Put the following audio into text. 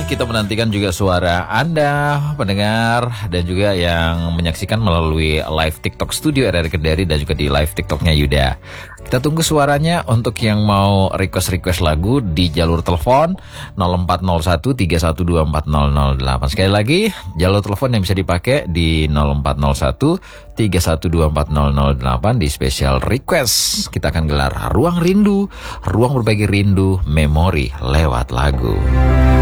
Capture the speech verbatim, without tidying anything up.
kita menantikan juga suara Anda, pendengar, dan juga yang menyaksikan melalui live TikTok Studio R R Kendari dan juga di live TikToknya Yuda. Kita tunggu suaranya untuk yang mau request-request lagu di jalur telepon nol empat nol satu tiga satu dua empat nol nol delapan. Sekali lagi, jalur telepon yang bisa dipakai di nol empat nol satu tiga satu dua empat nol nol delapan di special request. Kita akan gelar Ruang Rindu, ruang berbagi rindu, memori lewat lagu.